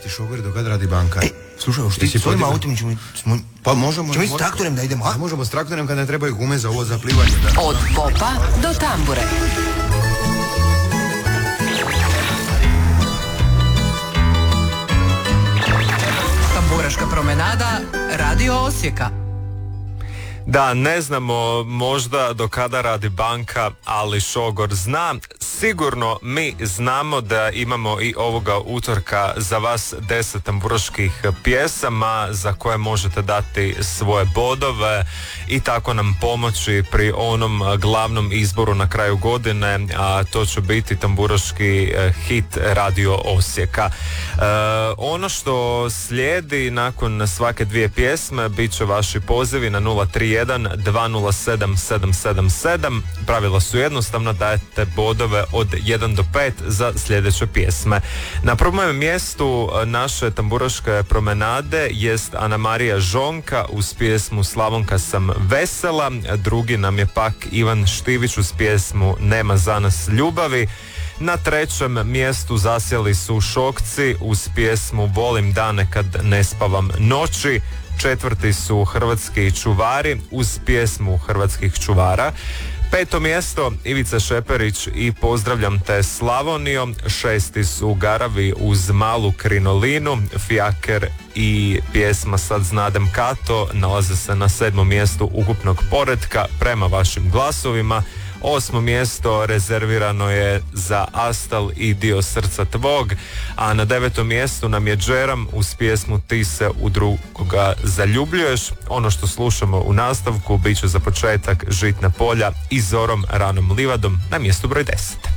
ti šofer do kad radi banka? Slušaj, ti s svojim autom ćemo... Pa možemo... Ćemo i s traktorem da idemo, a? Možemo s traktorem kad ne trebaju gume za ovo zaplivanje, da. Od popa do tambure. Tamburaška promenada, Radio Osijeka. Da, ne znamo možda do kada radi banka, ali šogor zna. Sigurno mi znamo da imamo i ovoga utorka za vas 10 tamburaških pjesama za koje možete dati svoje bodove i tako nam pomoći pri onom glavnom izboru na kraju godine, a to će biti tamburaški hit Radio Osijeka. Ono što slijedi nakon svake dvije pjesme bit će vaši pozivi na 031-207-777. Pravila su jednostavna, dajete bodove od 1 do 5 za sljedeće pjesme. Na prvom mjestu naše tamburaške promenade jest Ana Marija Žonka uz pjesmu Slavonka sam vesela. Drugi nam je pak Ivan Štivić uz pjesmu Nema za nas ljubavi. Na trećem mjestu zasjeli su Šokci uz pjesmu Volim dane kad ne spavam noći. Četvrti su Hrvatski čuvari uz pjesmu Hrvatskih čuvara. Peto mjesto Ivica Šeperić i Pozdravljam te Slavonio. Šesti su Garavi uz Malu krinolinu. Fijaker i pjesma Sad znadem Kato nalaze se na 7. mjestu ukupnog poretka prema vašim glasovima. 8. mjesto rezervirano je za Astal i Dio srca tvog, a na 9. mjestu nam je Džeram uz pjesmu Ti se u drugoga zaljubljuješ. Ono što slušamo u nastavku bit će za početak Žitna polja i Zorom ranom livadom na mjestu broj 10.